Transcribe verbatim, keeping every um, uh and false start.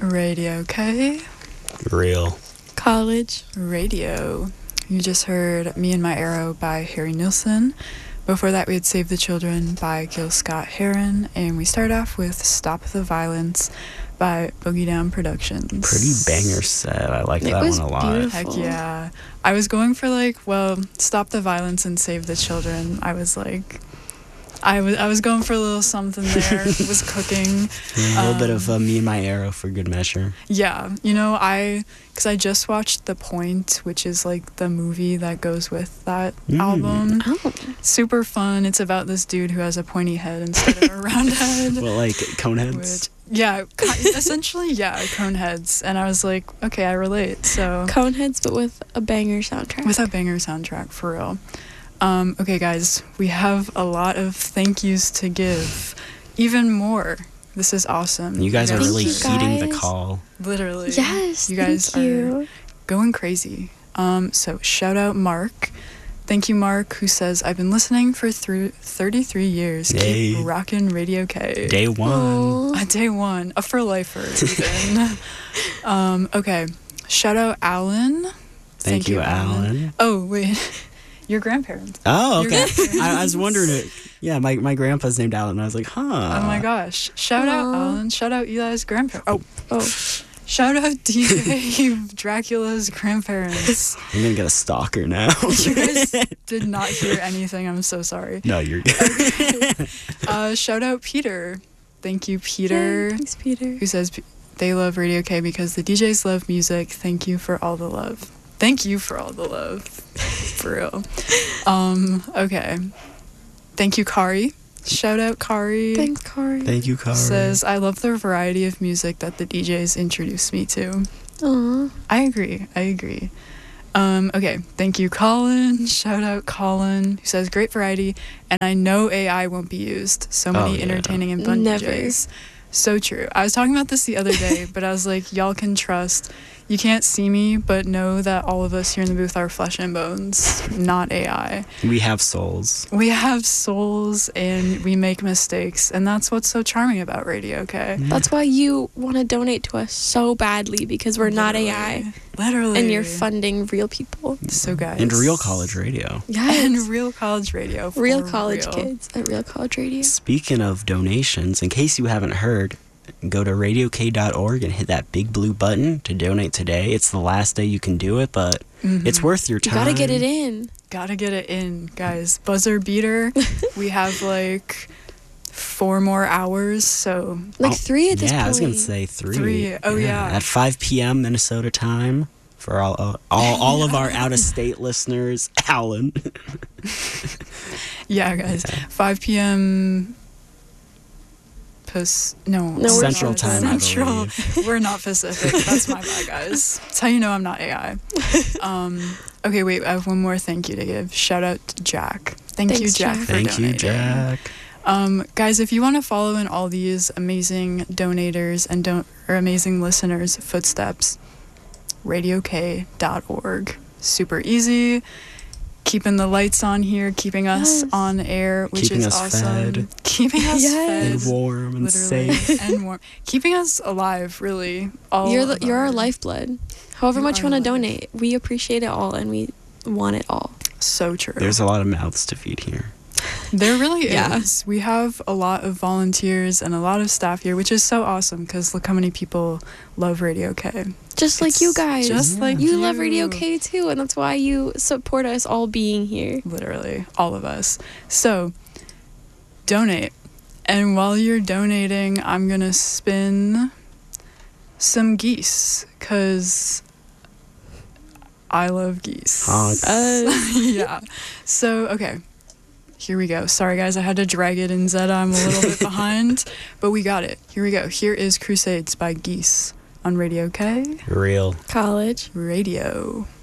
Radio K. Real. College. Radio. You just heard Me and My Arrow by Harry Nilsson. Before that, we had Save the Children by Gil Scott-Heron. And we start off with Stop the Violence by Boogie Down Productions. Pretty banger set. I like It that was one a lot. beautiful. Heck yeah. I was going for like, well, Stop the Violence and Save the Children. I was like, I was I was going for a little something there. Was cooking. Yeah, a little Um, bit of uh, Me and My Arrow for good measure. Yeah, you know, I, because I just watched The Point, which is like the movie that goes with that Mm. album. Oh. Super fun. It's about this dude who has a pointy head instead of a round head. Well, like Coneheads. Which, yeah, ki- essentially, yeah, Coneheads. And I was like, okay, I relate. So Coneheads, but with a banger soundtrack. with a banger soundtrack, for real. Um, okay, guys, we have a lot of thank yous to give. Even more. This is awesome. You guys are Thank really you, heeding the guys. call. Literally. Yes, You guys thank you. are going crazy. Um, so shout out Mark. Thank you, Mark, who says, I've been listening for through thirty-three years. Yay. Keep rockin' Radio K. Day one. Aw. A day one. A for lifer, even. um, okay. Shout out Alan. Thank, you, Alan. Oh, wait. Your grandparents. Oh, Your okay. grandparents. I, I was wondering it. Yeah, my, my grandpa's named Alan, and I was like, huh. Oh my gosh. Shout out Aw. Alan. Shout out Eli's grandparents. Oh, Oh, shout out D J Dracula's grandparents. I'm gonna get a stalker now. You guys did not hear anything. I'm so sorry. No, you're good. Uh, shout out Peter. Thank you, Peter, Yay, thanks, Peter. who says p- they love Radio K because the D Js love music. Thank you for all the love. Thank you for all the love. For real. Um, okay. Thank you, Kari. Shout out, Kari. Thanks, Corey. Thank you, Kari. Says, I love the variety of music that the D Js introduce me to. Aw. I agree. I agree. Um, okay. Thank you, Colin. Shout out, Colin, who says, great variety. And I know A I won't be used. So many Oh, yeah. entertaining and fun Never. D Js. So true. I was talking about this the other day, but I was like, y'all can trust. You can't see me, but know that all of us here in the booth are flesh and bones, not A I. We have souls. We have souls and we make mistakes, and that's what's so charming about Radio K. That's why you want to donate to us so badly, because we're not A I. Literally. Literally. And you're funding real people. So, guys. And real college radio. Yes. And real college radio. For real college real. kids at Real College Radio. Speaking of donations, in case you haven't heard, go to radio k dot org and hit that big blue button to donate today. It's the last day you can do it, but Mhm. it's worth your You time. gotta get it in. Gotta get it in, guys. Buzzer beater. We have like four more hours, so Like Oh, three at this yeah, point. I was gonna say three. Three. Oh, yeah. At five p.m. Minnesota time for all uh, all, all of our out of state listeners. Alan. yeah, guys. five p.m. Pas- no, No, we're Central not. time, I Central. believe. We're not Pacific. That's my bad, guys. That's how you know I'm not A I. Um, okay, wait. I have one more thank you to give. Shout out to Jack. Thank you, Thanks, Jack, Jack. for Thank donating. you, Jack. Um, guys, if you want to follow in all these amazing donators and don't or amazing listeners' footsteps, radio k dot org. Super easy. Keeping the lights on here, keeping us Yes. on air, which Keeping is us awesome. fed. Keeping us Yes. And fed. warm and Literally. safe. And warm. Keeping us alive, really. All You're the, of you're our our- lifeblood. However You much you are want to life. donate, we appreciate it all and we want it all. So true. There's a lot of mouths to feed here. There really Yeah. is. We have a lot of volunteers and a lot of staff here, which is so awesome because look how many people love Radio K. Just like It's you guys. Just like you you. love Radio K too, and that's why you support us all being here. Literally, all of us. So, donate. And while you're donating, I'm going to spin some geese because I love geese. Honk. Uh, Yeah. So, okay. Here we go. Sorry, guys. I had to drag it in Zeta. I'm a little bit behind, but we got it. Here we go. Here is Crusades by Geese on Radio K. Real. college. Radio.